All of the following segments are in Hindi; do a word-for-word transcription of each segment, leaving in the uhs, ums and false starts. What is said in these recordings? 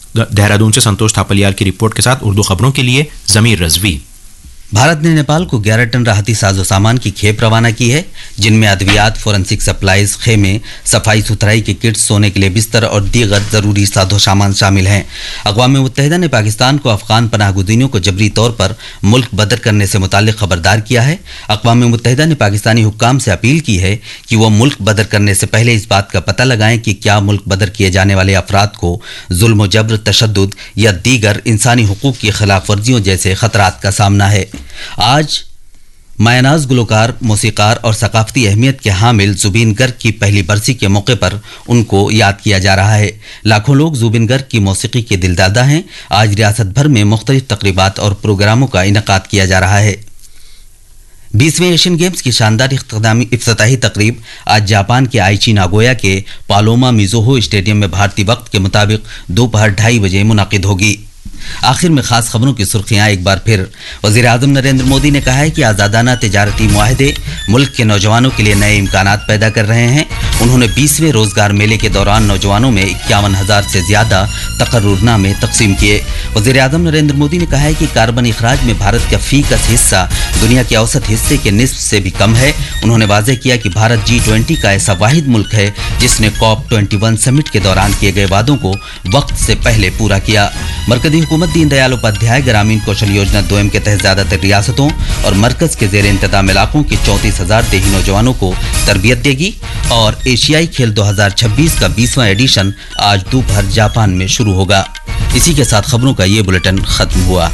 देहरादून से संतोष थापलियाल की रिपोर्ट के साथ उर्दू खबरों के लिए जमीर रजवी। भारत ने नेपाल को ग्यारह टन राहती साजो सामान की खेप रवाना की है, जिनमें अद्वियात, फोरेंसिक सप्लाईज, खेमे, सफाई सुथराई के किट्स, सोने के लिए बिस्तर और दीगर जरूरी साजो सामान शामिल हैं। अक़वाम मुत्तहिदा ने पाकिस्तान को अफगान पनाहगुज़ीनों को जबरी तौर पर मुल्क बदर करने से मुताल्लिक़ खबरदार किया है। अक़वाम मुत्तहिदा ने पाकिस्तानी हुक्काम से अपील की है कि वह मुल्क बदर करने से पहले इस बात का पता लगाएं कि क्या मुल्क बदर किए जाने वाले अफराद को जुल्म, जबर, तशद्दुद या दीगर इंसानी हुकूक की खिलाफ वर्जियों जैसे खतरात का सामना है। आज मायनाज गुलकार, मौसीकार और सकाफती अहमियत के हामिल जुबीन गर्ग की पहली बरसी के मौके पर उनको याद किया जा रहा है। लाखों लोग जुबीन गर्ग की मौसीकी के दिलदादा हैं। आज रियासत भर में मुख्तलिफ तकरीबात और प्रोग्रामों का इनेकाद किया जा रहा है। बीसवें एशियन गेम्स की शानदार इफ्तिताही तकरीब आज जापान के आइची नागोया के पालोमा मिज़ोहो स्टेडियम में भारतीय वक्त के मुताबिक दोपहर ढाई बजे मुनाकिद होगी। आखिर में खास खबरों की सुर्खियां एक बार फिर। वज़ीर आज़म नरेंद्र मोदी ने कहा है कि आज़ादाना तिजारती मुआहदे मुल्क के नौजवानों के लिए नए इम्कानात पैदा कर रहे हैं। उन्होंने बीसवें रोजगार मेले के दौरान नौजवानों में इक्यावन हजार से ज्यादा तकर्रुरनामे तकसीम किए। वज़ीर आज़म नरेंद्र मोदी ने कहा है कि कार्बन इखराज में भारत का फीसद हिस्सा दुनिया के औसत हिस्से के निस्फ से भी कम है। उन्होंने वाज़ेह किया कि भारत जी ट्वेंटी का ऐसा वाहिद मुल्क है जिसने कॉप ट्वेंटी वन समिट के दौरान किए गए वादों को वक्त से पहले पूरा किया। मरकजी हुकूमत दीनदयाल उपाध्याय ग्रामीण कौशल योजना दो एम के तहत ज्यादातर रियासतों और मरकज के जेर इंतजाम इलाकों के चौंतीस हजार देही नौजवानों को तरबियत देगी। और एशियाई खेल दो हजार छब्बीस का बीसवां एडिशन आज दोपहर जापान में शुरू होगा। इसी के साथ खबरों का ये बुलेटिन खत्म हुआ।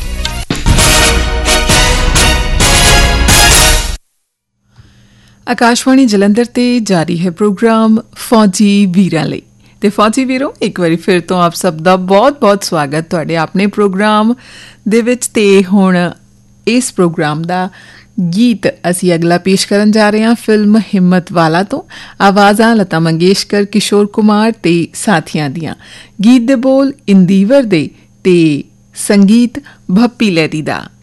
आकाशवाणी जलंधर ते जारी है प्रोग्राम फौजी वीरां लई। ਤੇ ਫੌਜੀ ਵੀਰੋ, ਇੱਕ ਵਾਰੀ ਫਿਰ ਤੋਂ ਆਪ ਸਭ ਦਾ ਬਹੁਤ-ਬਹੁਤ ਸਵਾਗਤ ਤੁਹਾਡੇ ਆਪਣੇ ਪ੍ਰੋਗਰਾਮ ਦੇ ਵਿੱਚ। ਤੇ ਹੁਣ ਇਸ ਪ੍ਰੋਗਰਾਮ ਦਾ ਗੀਤ ਅਸੀਂ ਅਗਲਾ ਪੇਸ਼ ਕਰਨ ਜਾ ਰਹੇ ਹਾਂ ਫਿਲਮ ਹਿੰਮਤ ਵਾਲਾ ਤੋਂ। ਆਵਾਜ਼ਾਂ ਲਤਾ ਮੰਗੇਸ਼ਕਰ, ਕਿਸ਼ੋਰ ਕੁਮਾਰ ਤੇ ਸਾਥੀਆਂ ਦੀਆਂ। ਗੀਤ ਦੇ ਬੋਲ ਇੰਦੀਵਰ ਦੇ ਤੇ ਸੰਗੀਤ ਭੱਪੀ ਲਹਿਰੀ ਦਾ।